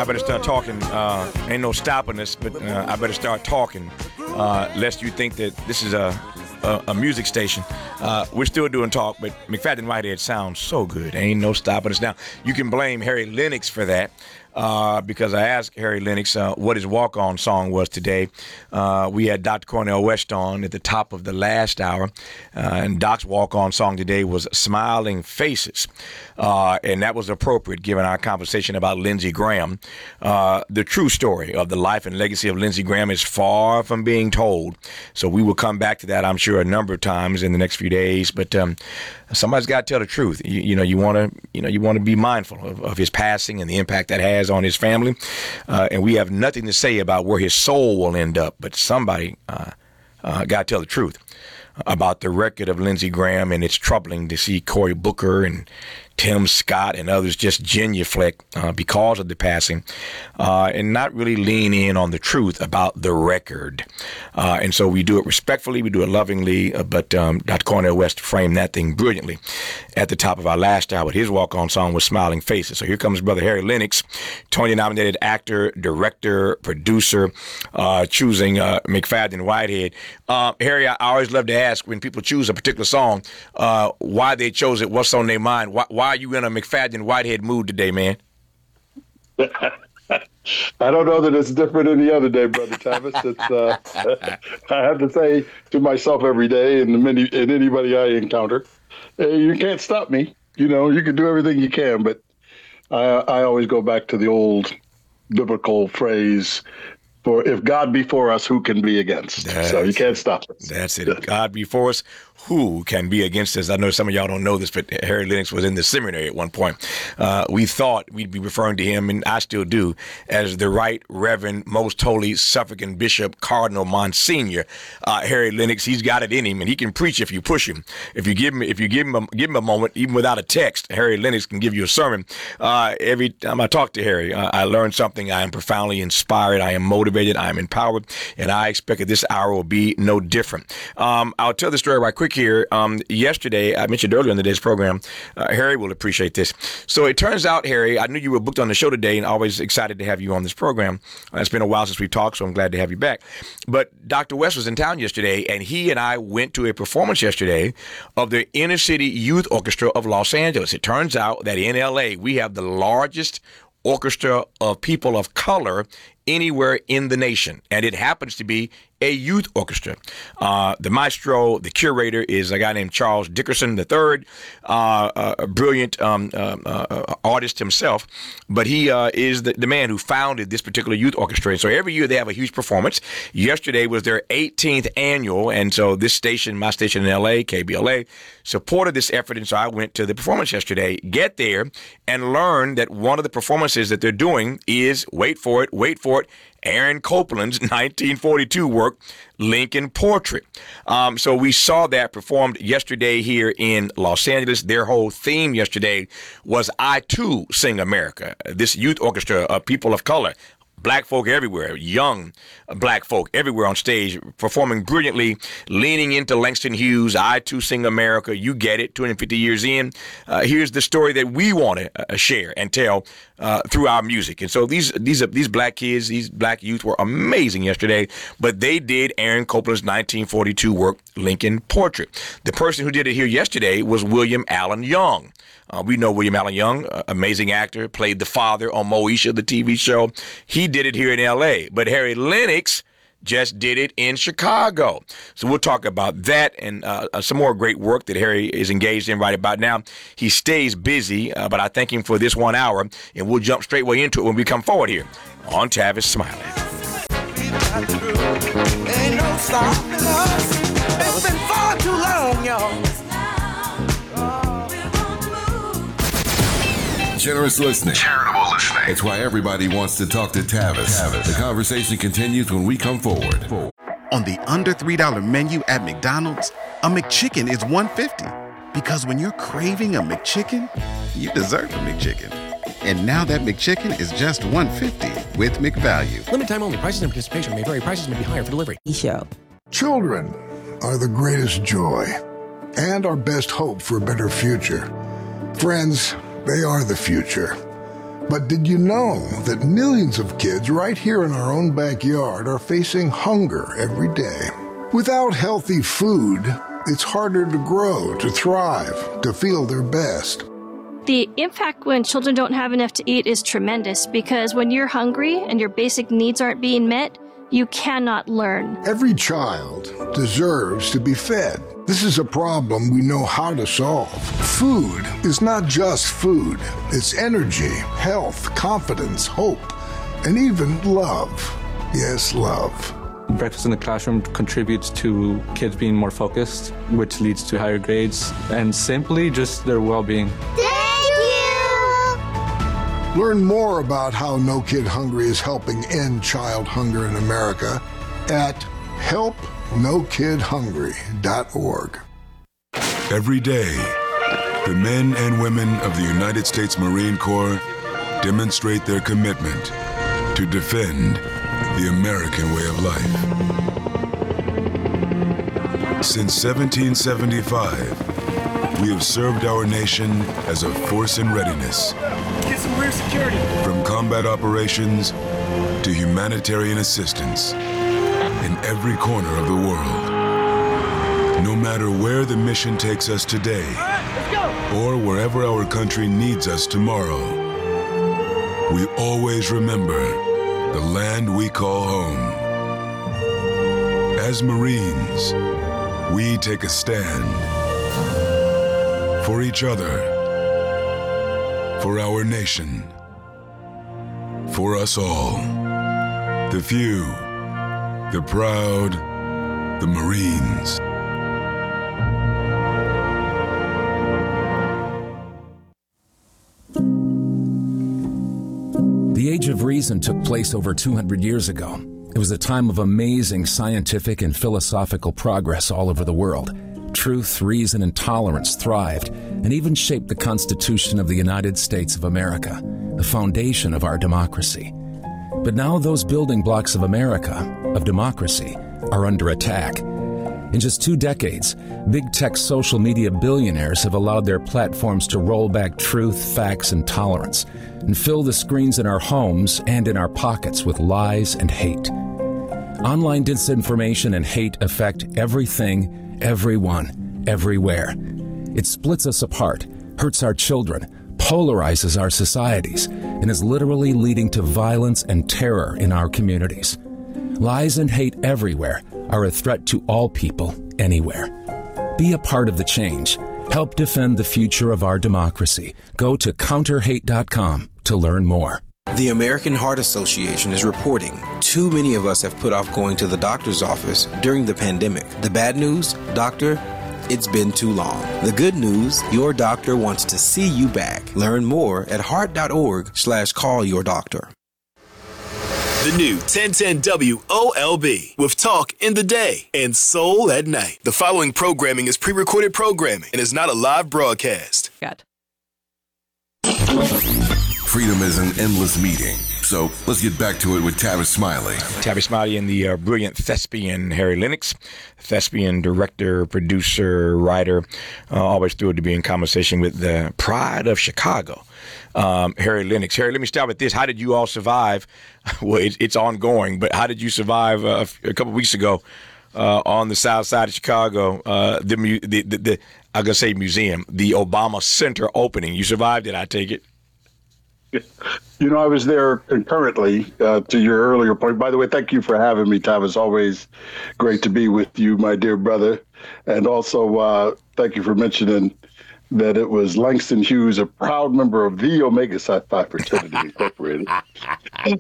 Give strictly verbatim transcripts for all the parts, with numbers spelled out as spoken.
I better start talking. Uh, ain't no stopping us, but uh, I better start talking, uh, lest you think that this is a a, a music station. Uh, we're still doing talk, but McFadden Whitehead sounds so good. Ain't no stopping us. Now, you can blame Harry Lennox for that. Uh, because I asked Harry Lennox uh, what his walk-on song was today. Uh, we had Doctor Cornel West on at the top of the last hour, uh, and Doc's walk-on song today was Smiling Faces, uh, and that was appropriate given our conversation about Lindsey Graham. Uh, the true story of the life and legacy of Lindsey Graham is far from being told, so we will come back to that, I'm sure, a number of times in the next few days, but um, somebody's got to tell the truth. You, you know, you want to, you know, you want to be mindful of, of his passing and the impact that has on his family, uh, and we have nothing to say about where his soul will end up, but somebody uh, uh, got to tell the truth about the record of Lindsey Graham, and it's troubling to see Cory Booker and Tim Scott and others just genuflect uh, because of the passing uh, and not really lean in on the truth about the record. Uh, and so we do it respectfully, we do it lovingly, uh, but um, Doctor Cornel West framed that thing brilliantly at the top of our last hour. His walk-on song was Smiling Faces. So here comes Brother Harry Lennox, Tony-nominated actor, director, producer, uh, choosing uh, McFadden Whitehead. Uh, Harry, I always love to ask when people choose a particular song, uh, why they chose it, what's on their mind, why, why are you in a McFadden Whitehead mood today, man? I don't know that it's different any other day, Brother Tavis. It's uh, I have to say to myself every day, and many and anybody I encounter, hey, you can't stop me. You know, you can do everything you can, but I, I always go back to the old biblical phrase, for if God be for us, who can be against? That's, so you can't stop us. That's it. If God be for us, who can be against us? I know some of y'all don't know this, but Harry Lennox was in the seminary at one point. Uh, we thought we'd be referring to him, and I still do, as the Right Reverend Most Holy Suffragan Bishop Cardinal Monsignor uh, Harry Lennox. He's got it in him, and he can preach if you push him. If you give him, if you give him, a, give him a moment, even without a text, Harry Lennox can give you a sermon. Uh, every time I talk to Harry, uh, I learn something. I am profoundly inspired. I am motivated. I am empowered, and I expect that this hour will be no different. Um, I'll tell the story right quick here. Um, yesterday, I mentioned earlier in the day's program, uh, Harry will appreciate this. So it turns out, Harry, I knew you were booked on the show today, and always excited to have you on this program. Uh, it's been a while since we've talked, so I'm glad to have you back. But Doctor West was in town yesterday, and he and I went to a performance yesterday of the Inner City Youth Orchestra of Los Angeles. It turns out that in L A, we have the largest orchestra of people of color anywhere in the nation, and it happens to be a youth orchestra. Uh, the maestro, the curator, is a guy named Charles Dickerson the third, uh, a brilliant um, uh, uh, artist himself, but he uh, is the, the man who founded this particular youth orchestra. And so every year they have a huge performance. Yesterday was their eighteenth annual, and so this station, my station in L A, K B L A, supported this effort, and so I went to the performance yesterday, get there, and learn that one of the performances that they're doing is, wait for it, wait for it, Aaron Copland's nineteen forty-two work, Lincoln Portrait. Um, so we saw that performed yesterday here in Los Angeles. Their whole theme yesterday was I Too Sing America. This youth orchestra of people of color, black folk everywhere, young black folk everywhere on stage, performing brilliantly, leaning into Langston Hughes, I Too Sing America. You get it, two hundred fifty years in. Uh, here's the story that we want to uh, share and tell uh, through our music. And so these these these black kids, these black youth were amazing yesterday, but they did Aaron Copland's nineteen forty-two work, Lincoln Portrait. The person who did it here yesterday was William Allen Young. Uh, we know William Allen Young, uh, amazing actor, played the father on Moesha, the T V show. He did it here in L A, but Harry Lennox just did it in Chicago. So we'll talk about that and uh, some more great work that Harry is engaged in right about now. He stays busy, uh, but I thank him for this one hour, and we'll jump straight way into it when we come forward here on Tavis Smiley. Ain't no stopping us. It's been far too long, y'all. Generous listening. Charitable listening. It's why everybody wants to talk to Tavis. Tavis. The conversation continues when we come forward. On the under three dollar menu at McDonald's, a McChicken is one dollar fifty. Because when you're craving a McChicken, you deserve a McChicken. And now that McChicken is just one dollar fifty with McValue. Limited time only. Prices and participation may vary. Prices may be higher for delivery. Show. Children are the greatest joy and our best hope for a better future. Friends, they are the future. But did you know that millions of kids right here in our own backyard are facing hunger every day? Without healthy food, it's harder to grow, to thrive, to feel their best. The impact when children don't have enough to eat is tremendous because when you're hungry and your basic needs aren't being met, you cannot learn. Every child deserves to be fed. This is a problem we know how to solve. Food is not just food. It's energy, health, confidence, hope, and even love. Yes, love. Breakfast in the classroom contributes to kids being more focused, which leads to higher grades, and simply just their well-being. Thank you! Learn more about how No Kid Hungry is helping end child hunger in America at help no kid hungry dot org. Every day, the men and women of the United States Marine Corps demonstrate their commitment to defend the American way of life. Since seventeen seventy-five, we have served our nation as a force in readiness. Get some rear security. From combat operations to humanitarian assistance in every corner of the world. No matter where the mission takes us today, or wherever our country needs us tomorrow, we always remember the land we call home. As Marines, we take a stand for each other, for our nation, for us all. The few, the proud, the Marines. The Age of Reason took place over two hundred years ago. It was a time of amazing scientific and philosophical progress all over the world. Truth, reason, and tolerance thrived and even shaped the Constitution of the United States of America, the foundation of our democracy. But now those building blocks of America, of democracy, are under attack. In just two decades, big tech social media billionaires have allowed their platforms to roll back truth, facts, and tolerance, and fill the screens in our homes and in our pockets with lies and hate. Online disinformation and hate affect everything, everyone, everywhere. It splits us apart, hurts our children, polarizes our societies, and is literally leading to violence and terror in our communities. Lies and hate everywhere are a threat to all people, anywhere. Be a part of the change. Help defend the future of our democracy. Go to counter hate dot com to learn more. The American Heart Association is reporting too many of us have put off going to the doctor's office during the pandemic. The bad news, doctor, it's been too long. The good news, your doctor wants to see you back. Learn more at heart.org slash call your doctor. The new ten ten W O L B with talk in the day and soul at night. The following programming is pre-recorded programming and is not a live broadcast. God. Freedom is an endless meeting. So let's get back to it with Tavis Smiley. Tavis Smiley and the uh, brilliant thespian Harry Lennox, thespian director, producer, writer. Uh, always thrilled to be in conversation with the pride of Chicago, um, Harry Lennox. Harry, let me start with this. How did you all survive? Well, it, it's ongoing, but how did you survive uh, a couple weeks ago uh, on the south side of Chicago, uh, the, the, the, the, I'm going to say museum, the Obama Center opening? You survived it, I take it? You know, I was there concurrently uh, to your earlier point. By the way, thank you for having me, Tom. It's always great to be with you, my dear brother. And also, uh, thank you for mentioning that it was Langston Hughes, a proud member of the Omega Psi Phi Fraternity Incorporated. I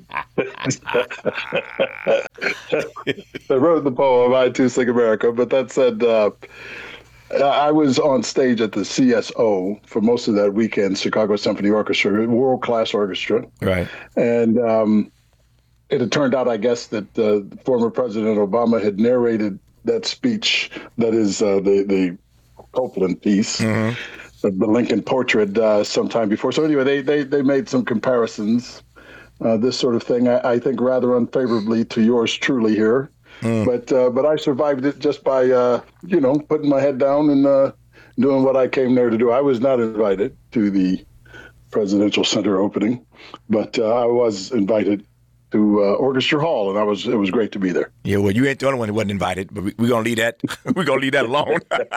wrote the poem, I Too Sing America. But that said, uh, I was on stage at the C S O for most of that weekend, Chicago Symphony Orchestra, world-class orchestra. Right. And um, it had turned out, I guess, that uh, former President Obama had narrated that speech, that is uh, the, the Copeland piece, mm-hmm. of the Lincoln portrait uh, sometime before. So anyway, they, they, they made some comparisons, uh, this sort of thing, I, I think rather unfavorably to yours truly here. Mm. But uh, but I survived it just by, uh, you know, putting my head down and uh, doing what I came there to do. I was not invited to the presidential center opening, but uh, I was invited to uh, Orchestra Hall, and I was it was great to be there. Yeah, well, you ain't the only one who wasn't invited, but we're we gonna leave that we're gonna leave that alone.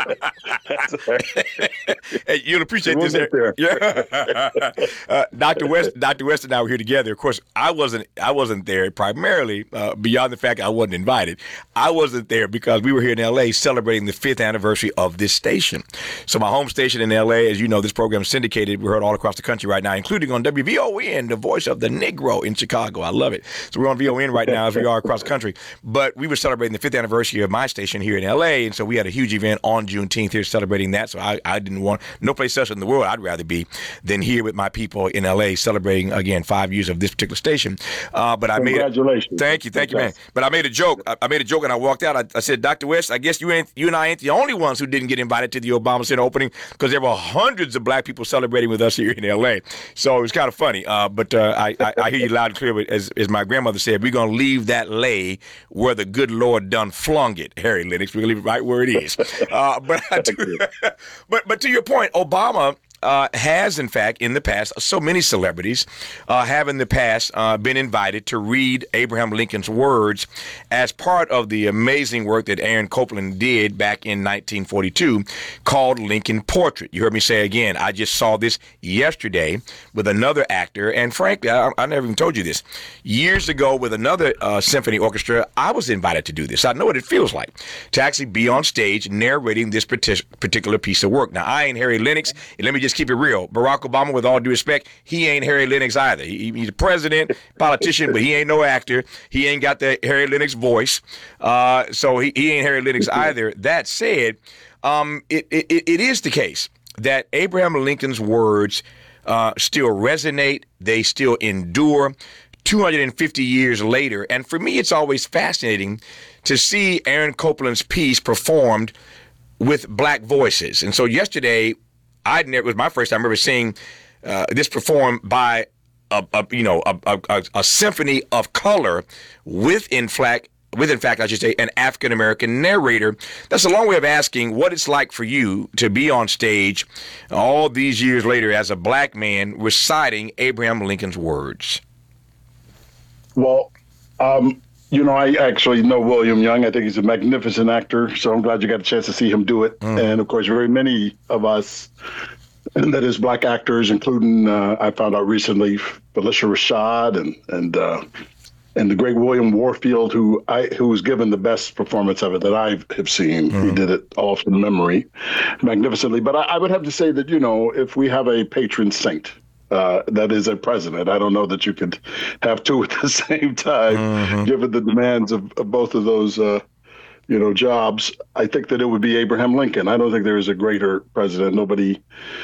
Hey, you'll appreciate we'll this. There. Yeah. uh, Doctor West, Doctor West, and I were here together. Of course, I wasn't I wasn't there primarily uh, beyond the fact I wasn't invited. I wasn't there because we were here in L A celebrating the fifth anniversary of this station. So my home station in L A, as you know, this program is syndicated. We're heard all across the country right now, including on W V O N, the voice of the Negro in Chicago. I love it. So we're on V O N right now as we are across the country. But we were celebrating the fifth anniversary of my station here in L A, and so we had a huge event on Juneteenth here celebrating that. So I, I didn't want, no place else in the world I'd rather be than here with my people in L A celebrating, again, five years of this particular station. Uh, but I made Congratulations. Thank you, thank you, man. But I made a joke. I, I made a joke and I walked out. I, I said, Doctor West, I guess you ain't, you and I ain't the only ones who didn't get invited to the Obama Center opening because there were hundreds of black people celebrating with us here in L A. So it was kind of funny. Uh, but uh, I, I, I hear you loud and clear. But as, as my grandmother said, we're going to leave that lay where the good Lord done flung it, Harry Lennox. We're going to leave it right where it is. Uh, but, I do, but but to your point, Obama uh, has, in fact, in the past, so many celebrities uh, have in the past uh, been invited to read Abraham Lincoln's words as part of the amazing work that Aaron Copland did back in nineteen forty-two called Lincoln Portrait. You heard me say again, I just saw this yesterday with another actor, and frankly, I, I never even told you this. Years ago with another uh, symphony orchestra, I was invited to do this. I know what it feels like to actually be on stage narrating this particular piece of work. Now, I ain't Harry Lennox, and let me just keep it real. Barack Obama, with all due respect, he ain't Harry Lennox either. He, he's a president, politician, but he ain't no actor. He ain't got the Harry Lennox voice, uh, so he, he ain't Harry Lennox either. That said, um, it, it, it is the case that Abraham Lincoln's words uh, still resonate. They still endure two hundred fifty years later. And for me, it's always fascinating to see Aaron Copland's piece performed with black voices. And so yesterday, I never, it was my first time ever seeing uh, this performed by a, a you know a, a, a symphony of color with in fact with in fact I should say an African American narrator. That's a long way of asking what it's like for you to be on stage all these years later as a black man reciting Abraham Lincoln's words. Well, um, you know, I actually know William Young. I think he's a magnificent actor, so I'm glad you got a chance to see him do it. Mm. And, of course, very many of us, and that is black actors, including, uh, I found out recently, Felicia Rashad and and uh, and the great William Warfield, who I who was given the best performance of it that I have seen. Mm. He did it all from memory, magnificently. But I, I would have to say that, you know, if we have a patron saint, Uh, that is a president. I don't know that you could have two at the same time, mm-hmm. given the demands of, of both of those, uh, you know, jobs. I think that it would be Abraham Lincoln. I don't think there is a greater president. Nobody,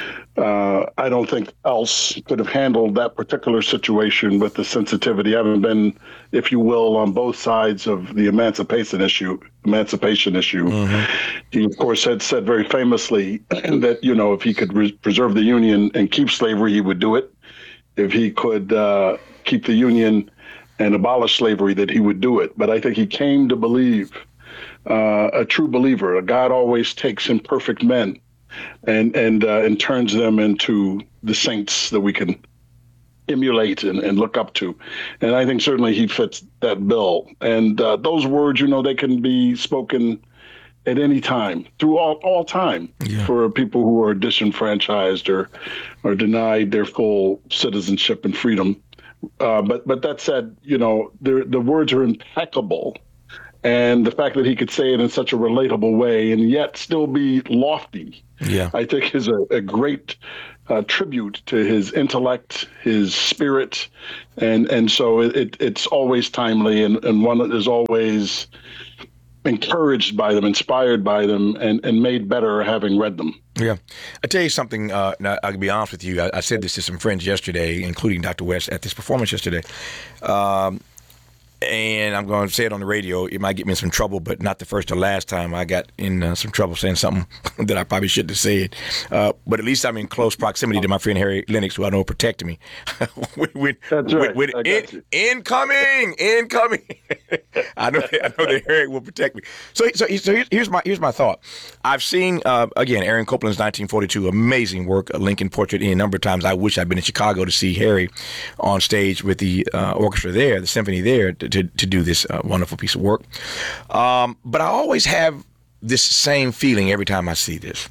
uh, I don't think else could have handled that particular situation with the sensitivity. I haven't been, if you will, on both sides of the emancipation issue. Emancipation issue. Mm-hmm. He, of course, had said very famously that, you know, if he could re- preserve the Union and keep slavery, he would do it. If he could uh, keep the Union and abolish slavery, that he would do it. But I think he came to believe, uh, a true believer, a God always takes imperfect men and and uh, and turns them into the saints that we can emulate and, and look up to. And I think certainly he fits that bill. And uh, those words, you know, they can be spoken at any time, through all, all time, yeah. for people who are disenfranchised or or denied their full citizenship and freedom. Uh, but but that said, you know, the the words are impeccable. And the fact that he could say it in such a relatable way and yet still be lofty, yeah. I think is a, a great uh, tribute to his intellect, his spirit. And and so it, it's always timely and, and one that is always encouraged by them, inspired by them, and, and made better having read them. Yeah. I tell you something, uh, I'll be honest with you. I, I said this to some friends yesterday, including Doctor West, at this performance yesterday. Um, and I'm going to say it on the radio. It might get me in some trouble, but not the first or last time I got in uh, some trouble saying something that I probably shouldn't have said. Uh, but at least I'm in close proximity to my friend Harry Lennox, who I know protected me. with, with, That's right. With, with I got in, you. incoming, incoming. I know, I know that Harry will protect me. So, so, so here's my here's my thought. I've seen uh, again Aaron Copland's nineteen forty-two, amazing work, a Lincoln Portrait. In a number of times, I wish I'd been in Chicago to see Harry on stage with the uh, orchestra there, the symphony there, to, to, to do this uh, wonderful piece of work. Um, but I always have this same feeling every time I see this.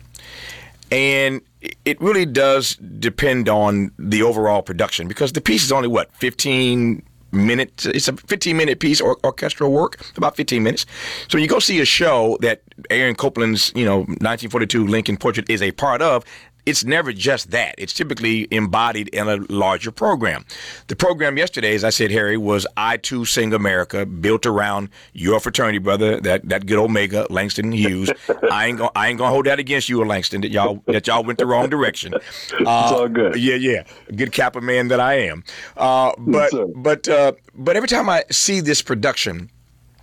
And it really does depend on the overall production, because the piece is only, what, fifteen minutes? It's a fifteen minute piece, or orchestral work, about fifteen minutes. So you go see a show that Aaron Copland's, you know, nineteen forty-two Lincoln Portrait is a part of. It's never just that. It's typically embodied in a larger program. The program yesterday, as I said, Harry, was I Too Sing America, built around your fraternity brother, that, that good Omega, Langston Hughes. I ain't gonna I ain't gonna hold that against you, Langston, that y'all that y'all went the wrong direction. Uh, it's all good. Yeah, yeah, good Kappa man that I am. Uh, but yes, but uh, but every time I see this production,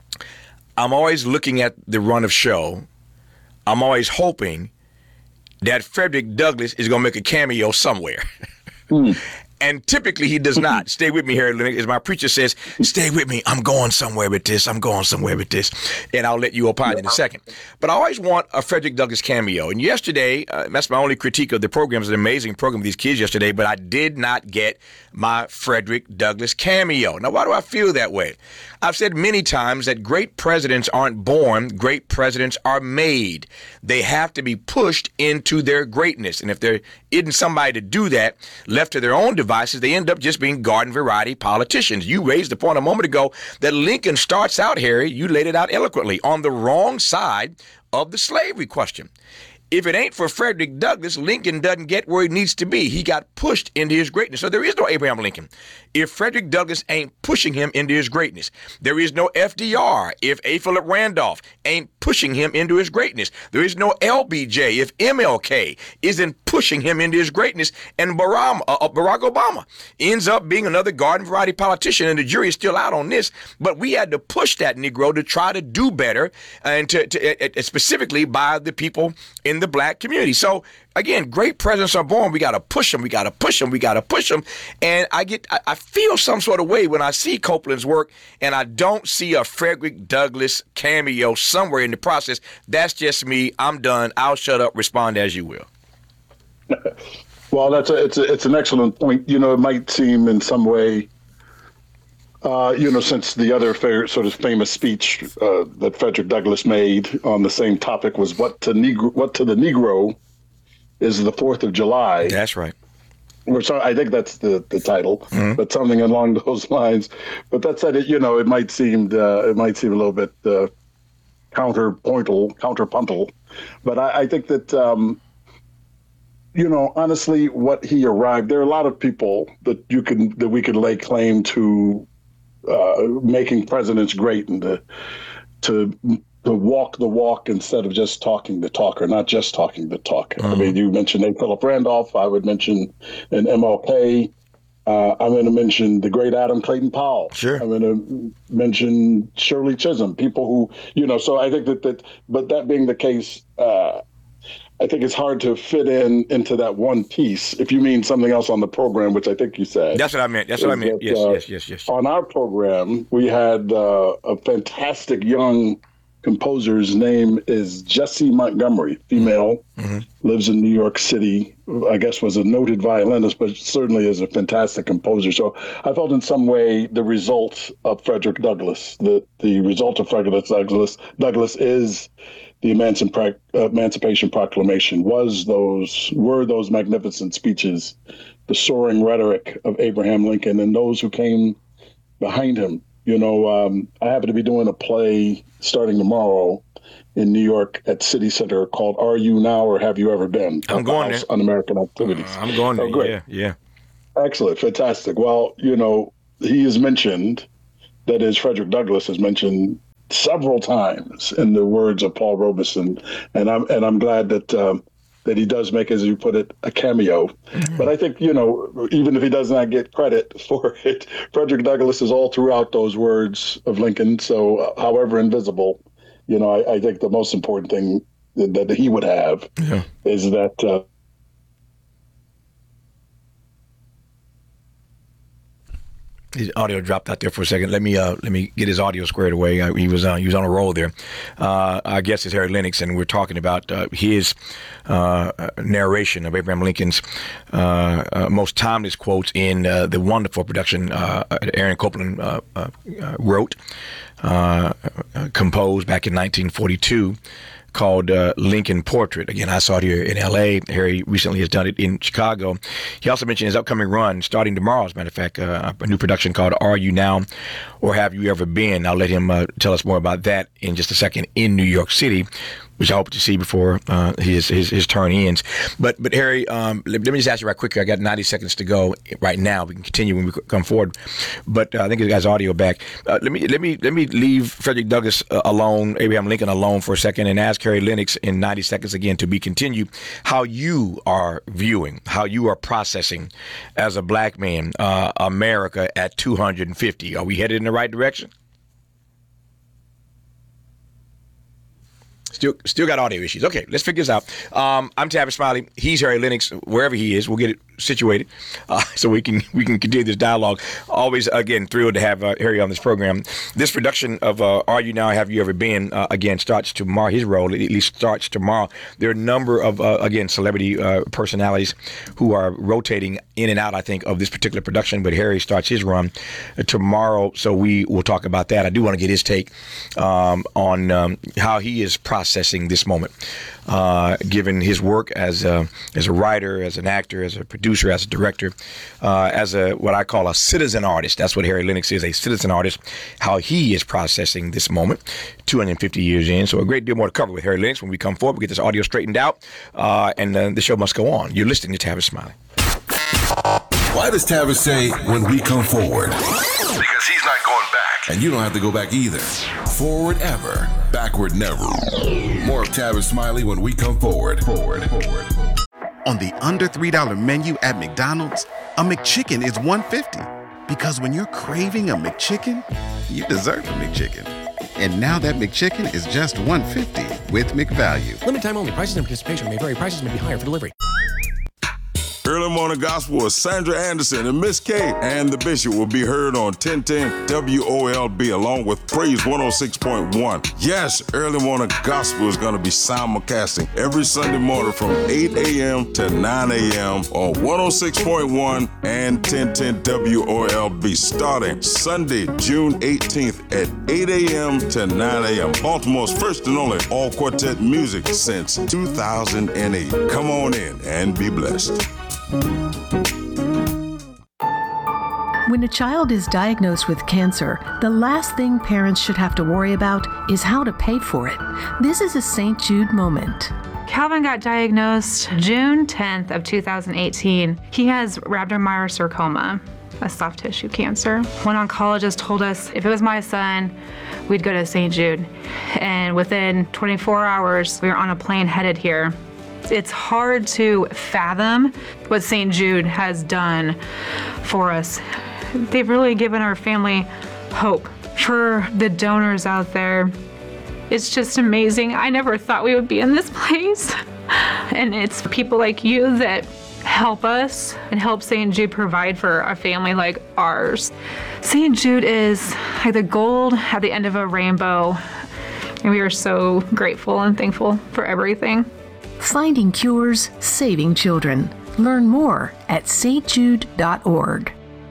I'm always looking at the run of show. I'm always hoping that Frederick Douglass is going to make a cameo somewhere. Mm. And typically he does not. Stay with me, Harry Lennox. As my preacher says, stay with me. I'm going somewhere with this. I'm going somewhere with this. And I'll let you opine in a second. But I always want a Frederick Douglass cameo. And yesterday, uh, that's my only critique of the program. It's an amazing program with these kids yesterday, but I did not get my Frederick Douglass cameo. Now, why do I feel that way? I've said many times that great presidents aren't born, great presidents are made. They have to be pushed into their greatness. And if there isn't somebody to do that, left to their own devices, they end up just being garden variety politicians. You raised the point a moment ago that Lincoln starts out, Harry, you laid it out eloquently, on the wrong side of the slavery question. If it ain't for Frederick Douglass, Lincoln doesn't get where he needs to be. He got pushed into his greatness. So there is no Abraham Lincoln if Frederick Douglass ain't pushing him into his greatness. There is no F D R if A. Philip Randolph ain't pushing him into his greatness. There is no L B J if M L K isn't pushing him into his greatness. And Barack, uh, Barack Obama ends up being another garden variety politician, and the jury is still out on this. But we had to push that Negro to try to do better, and to, to uh, specifically by the people in the black community. So again, great presidents are born. We got to push them. We got to push them. We got to push them. And I get, I, I feel some sort of way when I see Copland's work and I don't see a Frederick Douglass cameo somewhere in the process. That's just me. I'm done. I'll shut up. Respond as you will. Well, that's a, it's a, it's an excellent point. You know, it might seem in some way, uh, you know, since the other fair, sort of famous speech uh, that Frederick Douglass made on the same topic was what to Negro, what to the Negro is the Fourth of July. That's right. Which I think that's the, the title, mm-hmm. but something along those lines. But that said, it you know, it might seem uh, it might seem a little bit uh, counterpointal, counterpuntal, but I, I think that. Um, You know, honestly, what he arrived, there are a lot of people that you can that we could lay claim to uh, making presidents great and to, to to walk the walk instead of just talking the talk, or not just talking the talk. Mm-hmm. I mean, you mentioned A. Philip Randolph. I would mention an M L K. Uh, I'm going to mention the great Adam Clayton Powell. Sure. I'm going to mention Shirley Chisholm. People who, you know, so I think that that. But that being the case. Uh, I think it's hard to fit in into that one piece. If you mean something else on the program, which I think you said. That's what I meant. That's what I meant. That, yes, uh, yes, yes, yes. On our program, we had uh, a fantastic young composer's name is Jessie Montgomery, female, mm-hmm. lives in New York City. I guess was a noted violinist, but certainly is a fantastic composer. So I felt in some way the result of Frederick Douglass, the the result of Frederick Douglass, Douglass is. The Emancipation Proclamation was those were those magnificent speeches, the soaring rhetoric of Abraham Lincoln and those who came behind him. You know, um, I happen to be doing a play starting tomorrow in New York at City Center called "Are You Now or Have You Ever Been?" I'm going there. Un-American Activities. Uh, I'm going there. Oh, great. Yeah, yeah. Excellent, fantastic. Well, you know, he is mentioned. That is, Frederick Douglass is mentioned several times in the words of Paul Robeson, and I'm and I'm glad that um, that he does make, as you put it, a cameo. Mm-hmm. But I think, you know, even if he does not get credit for it, Frederick Douglass is all throughout those words of Lincoln. So uh, however invisible, you know, I, I think the most important thing that, that he would have yeah. is that uh, his audio dropped out there for a second. Let me uh, let me get his audio squared away. Uh, he was uh, he was on a roll there. Uh, our guest is Harry Lennox, and we're talking about uh, his uh, narration of Abraham Lincoln's uh, uh, most timeless quotes in uh, the wonderful production uh, Aaron Copland uh, uh, wrote, uh, uh, composed back in nineteen forty-two. Called uh, Lincoln Portrait. Again, I saw it here in L A. Harry recently has done it in Chicago. He also mentioned his upcoming run starting tomorrow, as a matter of fact, uh, a new production called Are You Now or Have You Ever Been? I'll let him uh, tell us more about that in just a second in New York City, which I hope to see before uh, his, his his turn ends. But but Harry, um, let, let me just ask you right quickly. I got ninety seconds to go right now. We can continue when we come forward. But uh, I think he got his audio back. Uh, let me let me let me leave Frederick Douglass uh, alone, Abraham Lincoln alone for a second, and ask Harry Lennox in ninety seconds again to be continued how you are viewing, how you are processing as a black man, uh, America at two hundred fifty. Are we headed in the right direction? Still, still got audio issues. Okay, let's figure this out. Um, I'm Tavis Smiley. He's Harry Lennox. Wherever he is, we'll get it situated uh, so we can we can continue this dialogue. Always, again, thrilled to have uh, Harry on this program. This production of uh, Are You Now, Have You Ever Been? Uh, again, starts tomorrow. His role at least starts tomorrow. There are a number of uh, again celebrity uh, personalities who are rotating in and out, I think, of this particular production. But Harry starts his run uh, tomorrow, so we will talk about that. I do want to get his take um, on um, how he is processing this moment, uh, given his work as a, as a writer, as an actor, as a producer, as a director, uh, as a what I call a citizen artist. That's what Harry Lennox is, a citizen artist, how he is processing this moment, two hundred fifty years in. So a great deal more to cover with Harry Lennox when we come forward. We get this audio straightened out, uh, and uh, the show must go on. You're listening to Tavis Smiley. Why does Tavis say when we come forward? Because he's not going back. And you don't have to go back either. Forward ever, backward never. More of Tavis Smiley when we come forward. Forward, forward. On the under three dollar menu at McDonald's, a McChicken is one dollar fifty. Because when you're craving a McChicken, you deserve a McChicken. And now that McChicken is just one dollar fifty with McValue. Limited time only. Prices and participation may vary. Prices may be higher for delivery. Early Morning Gospel with Sandra Anderson and Miss K and the Bishop will be heard on ten ten W O L B along with Praise one oh six point one. Yes, Early Morning Gospel is going to be simulcasting every Sunday morning from eight a.m. to nine a.m. on one oh six point one and ten ten W O L B starting Sunday, June eighteenth at eight a.m. to nine a.m. Baltimore's first and only all-quartet music since two thousand eight. Come on in and be blessed. When a child is diagnosed with cancer, the last thing parents should have to worry about is how to pay for it. This is a Saint Jude moment. Calvin got diagnosed June tenth of two thousand eighteen. He has rhabdomyosarcoma, a soft tissue cancer. One oncologist told us if it was my son, we'd go to Saint Jude. And within twenty-four hours, we were on a plane headed here. It's hard to fathom what Saint Jude has done for us. They've really given our family hope. For the donors out there, it's just amazing. I never thought we would be in this place. And it's people like you that help us and help Saint Jude provide for a family like ours. Saint Jude is like the gold at the end of a rainbow. And we are so grateful and thankful for everything. Finding cures, saving children. Learn more at s t jude dot org.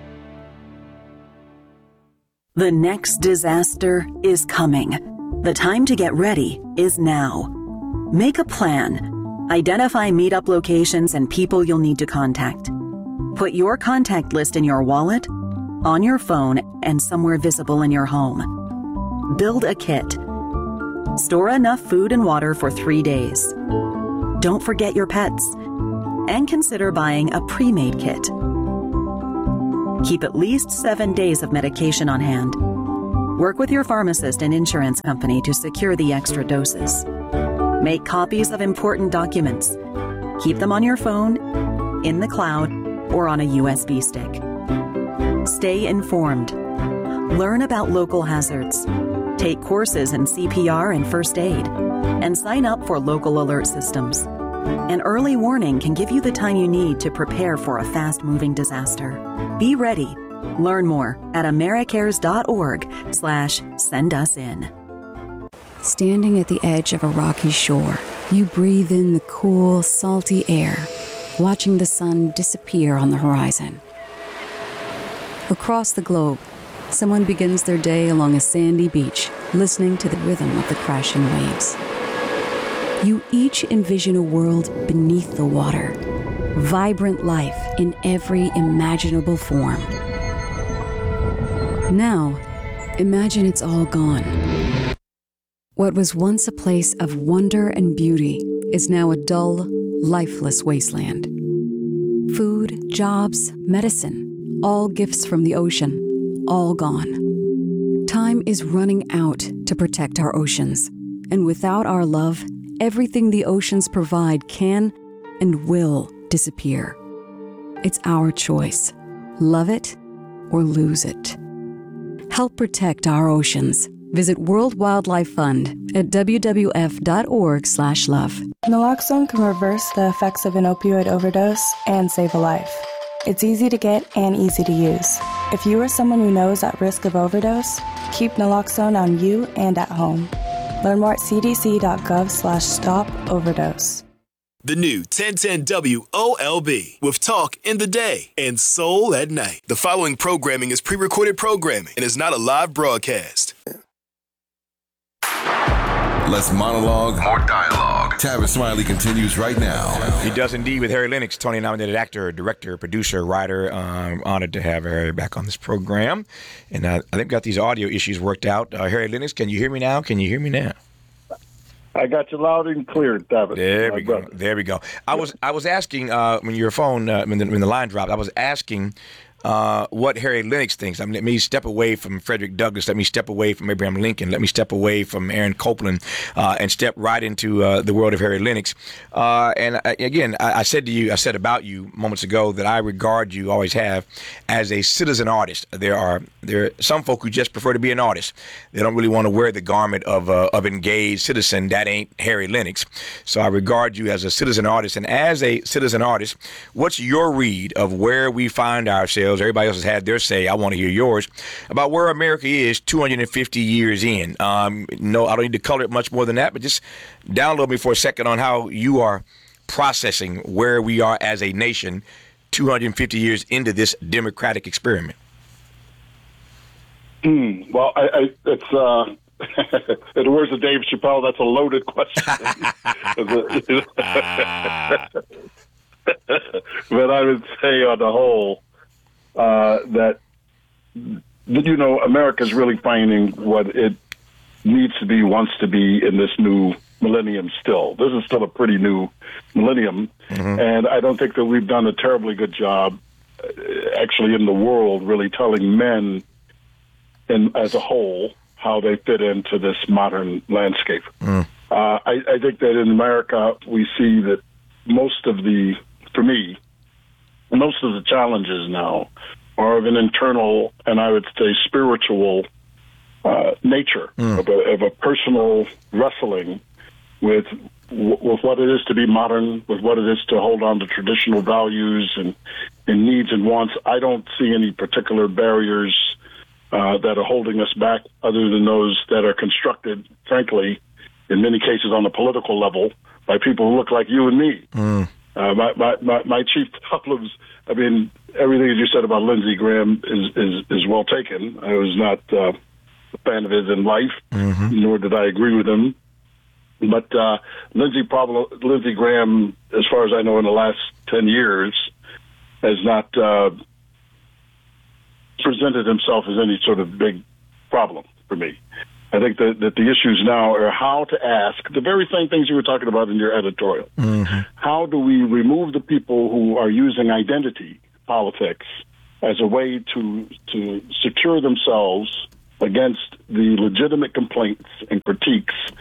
The next disaster is coming. The time to get ready is now. Make a plan. Identify meetup locations and people you'll need to contact. Put your contact list in your wallet, on your phone, and somewhere visible in your home. Build a kit. Store enough food and water for three days. Don't forget your pets. And consider buying a pre-made kit. Keep at least seven days of medication on hand. Work with your pharmacist and insurance company to secure the extra doses. Make copies of important documents. Keep them on your phone, in the cloud, or on a U S B stick. Stay informed. Learn about local hazards. Take courses in C P R and first aid. And sign up for local alert systems. An early warning can give you the time you need to prepare for a fast-moving disaster. Be ready. Learn more at americares.org slash send us in. Standing at the edge of a rocky shore, you breathe in the cool, salty air, watching the sun disappear on the horizon. Across the globe, someone begins their day along a sandy beach, listening to the rhythm of the crashing waves. You each envision a world beneath the water, vibrant life in every imaginable form. Now, imagine it's all gone. What was once a place of wonder and beauty is now a dull, lifeless wasteland. Food, jobs, medicine, all gifts from the ocean, all gone. Time is running out to protect our oceans, and without our love, everything the oceans provide can and will disappear. It's our choice. Love it or lose it. Help protect our oceans. Visit World Wildlife Fund at w w f dot org slash love. Naloxone can reverse the effects of an opioid overdose and save a life. It's easy to get and easy to use. If you or someone you know is at risk of overdose, keep naloxone on you and at home. Learn more at c d c dot gov slash stop overdose. The new ten ten W O L B with Talk in the Day and Soul at Night. The following programming is pre-recorded programming and is not a live broadcast. Less monologue, more dialogue. Tavis Smiley continues right now. He does indeed with Harry Lennox, Tony-nominated actor, director, producer, writer. I'm honored to have Harry back on this program. And uh, I think we've got these audio issues worked out. Uh, Harry Lennox, can you hear me now? Can you hear me now? I got you loud and clear, Tavis. There we go. There we go. I was I was asking uh, when your phone, uh, when, the, when the line dropped, I was asking uh, what Harry Lennox thinks. I mean, let me step away from Frederick Douglass. Let me step away from Abraham Lincoln. Let me step away from Aaron Copland uh, and step right into uh, the world of Harry Lennox. Uh, and I, again, I, I said to you, I said about you moments ago that I regard you, always have, as a citizen artist. There are there are some folk who just prefer to be an artist. They don't really want to wear the garment of uh, of engaged citizen. That ain't Harry Lennox. So I regard you as a citizen artist. And as a citizen artist, what's your read of where we find ourselves? Everybody else has had their say. I want to hear yours about where America is two hundred fifty years in. Um, no, I don't need to color it much more than that, but just download me for a second on how you are processing where we are as a nation two hundred fifty years into this democratic experiment. Mm, well, I, I, it's uh, in the words of Dave Chappelle, that's a loaded question. But I would say on the whole uh, that, you know, America's really finding what it needs to be, wants to be in this new millennium still. This is still a pretty new millennium, mm-hmm. and I don't think that we've done a terribly good job uh, actually in the world really telling men in, as a whole how they fit into this modern landscape. Mm. Uh, I, I think that in America we see that most of the, for me, most of the challenges now are of an internal and I would say spiritual uh, nature, mm. of, a, of a personal wrestling with with what it is to be modern, with what it is to hold on to traditional values and, and needs and wants. I don't see any particular barriers uh, that are holding us back other than those that are constructed, frankly, in many cases on a political level, by people who look like you and me. Mm. Uh, my, my, my, my chief problems, I mean, everything that you said about Lindsey Graham is, is, is well taken. I was not uh, a fan of his in life, mm-hmm. nor did I agree with him. But uh, Lindsey, problem, Lindsey Graham, as far as I know, in the last ten years, has not uh, presented himself as any sort of big problem for me. I think that, that the issues now are how to ask the very same things you were talking about in your editorial. Mm-hmm. How do we remove the people who are using identity politics as a way to to secure themselves against the legitimate complaints and critiques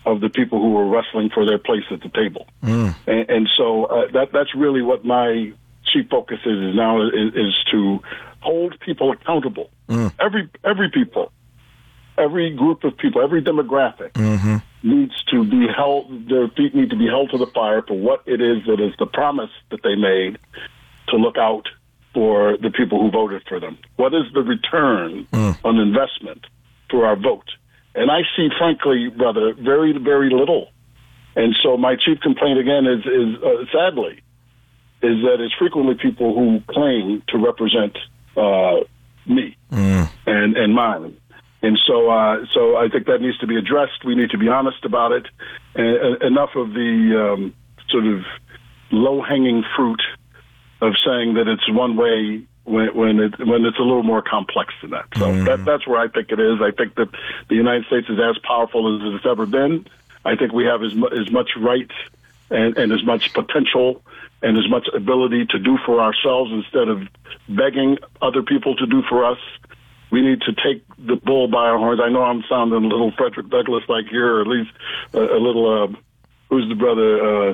of the people who were wrestling for their place at the table. Mm. And, and so uh, that that's really what my chief focus is, is now is, is to hold people accountable. Mm. Every every people, every group of people, every demographic mm-hmm. needs to be held. Their feet need to be held to the fire for what it is that is the promise that they made to look out for the people who voted for them. What is the return mm. on investment for our vote? And I see, frankly, brother, very, very little. And so my chief complaint, again, is, is uh, sadly, is that it's frequently people who claim to represent uh, me mm. and, and mine. And so uh, so I think that needs to be addressed. We need to be honest about it. And, uh, enough of the um, sort of low-hanging fruit of saying that it's one way when when, it, when it's a little more complex than that. So mm. that, that's where I think it is. I think that the United States is as powerful as it's ever been. I think we have as, mu- as much right and, and as much potential and as much ability to do for ourselves instead of begging other people to do for us. We need to take the bull by our horns. I know I'm sounding a little Frederick Douglass-like here, or at least a, a little, uh, who's the brother uh,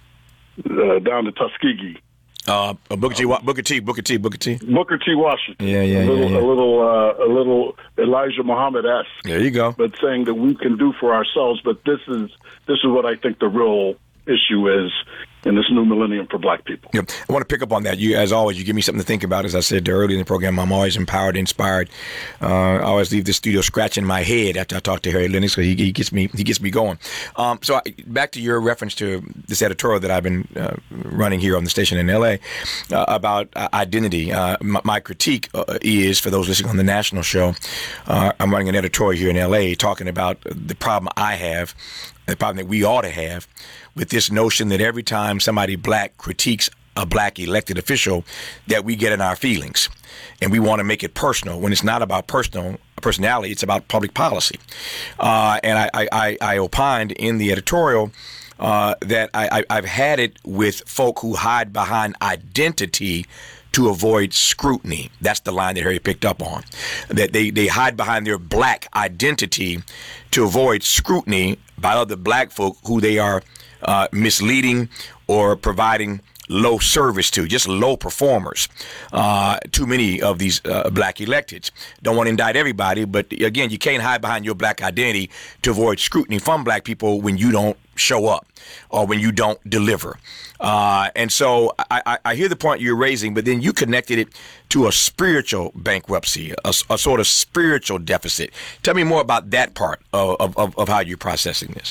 uh, down to Tuskegee? Uh, Booker T, Booker T, Booker T, Booker T. Booker T. Washington. Yeah, yeah, a little, yeah, yeah. A little, uh, a little Elijah Muhammad-esque. There you go. But saying that we can do for ourselves. But this is this is what I think the real issue is in this new millennium for black people. Yep. I want to pick up on that. You, as always, you give me something to think about. As I said earlier in the program, I'm always empowered, inspired. Uh, I always leave the studio scratching my head after I talk to Harry Lennox, so he, he gets me he gets me going. Um, so I, back to your reference to this editorial that I've been uh, running here on the station in L A uh, about uh, identity. Uh, my, my critique uh, is, for those listening on the national show, uh, I'm running an editorial here in L A talking about the problem I have, the problem that we ought to have, with this notion that every time somebody black critiques a black elected official, that we get in our feelings and we want to make it personal, when it's not about personal personality, it's about public policy. Uh, and I, I, I opined in the editorial uh, that I, I, I've had it with folk who hide behind identity to avoid scrutiny. That's the line that Harry picked up on. That they, they hide behind their black identity to avoid scrutiny by other black folk who they are uh, misleading or providing low service to, just low performers. Uh, too many of these uh, black electeds. Don't want to indict everybody, but again, you can't hide behind your black identity to avoid scrutiny from black people when you don't show up or when you don't deliver. Uh, and so I, I, I hear the point you're raising, but then you connected it to a spiritual bankruptcy, a, a sort of spiritual deficit. Tell me more about that part of, of, of how you're processing this.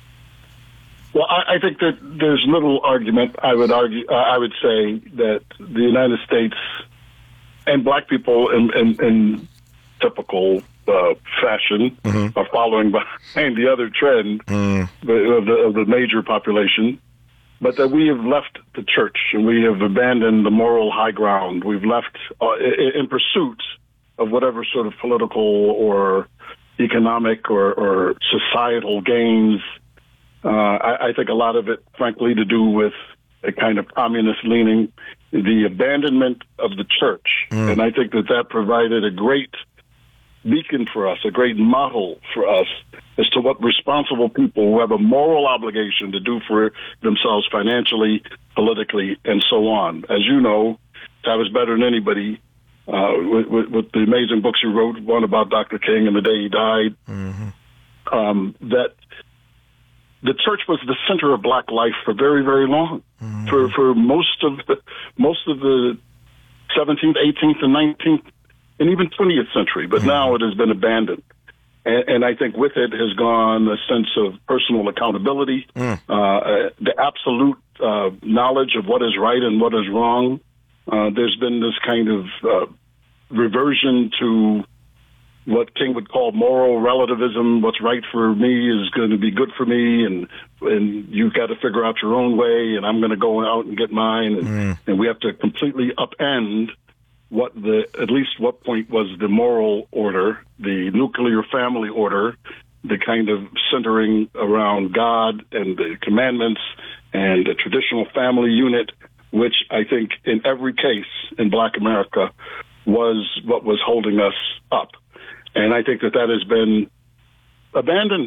Well, I, I think that there's little argument. I would argue. Uh, I would say that the United States and black people, in, in, in typical uh, fashion, mm-hmm. are following behind the other trend mm. of, the, of the major population. But that we have left the church and we have abandoned the moral high ground. We've left uh, in, in pursuit of whatever sort of political or economic or, or societal gains. Uh, I, I think a lot of it, frankly, to do with a kind of communist leaning, the abandonment of the church. Mm. And I think that that provided a great beacon for us, a great model for us as to what responsible people who have a moral obligation to do for themselves financially, politically, and so on. As you know, Tavis, better than anybody, uh, with, with, with the amazing books you wrote, one about Doctor King and the day he died, mm-hmm. um, that the church was the center of black life for very, very long. Mm-hmm. For for most of the most of the seventeenth, eighteenth, and nineteenth, and even twentieth century. But mm-hmm. now it has been abandoned, and, and I think with it has gone a sense of personal accountability, mm. uh, the absolute uh, knowledge of what is right and what is wrong. Uh, there's been this kind of uh, reversion to what King would call moral relativism. What's right for me is going to be good for me, and and you've got to figure out your own way, and I'm going to go out and get mine. And, mm. and we have to completely upend what the, at least what point was the moral order, the nuclear family order, the kind of centering around God and the commandments and the traditional family unit, which I think in every case in Black America was what was holding us up. And I think that that has been abandoned.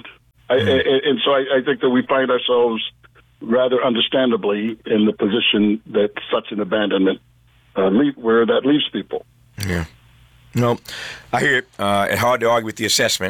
I, and, and so I, I think that we find ourselves rather understandably in the position that such an abandonment uh, leave, where that leaves people. Yeah. No, I hear it. Uh, it's hard to argue with the assessment.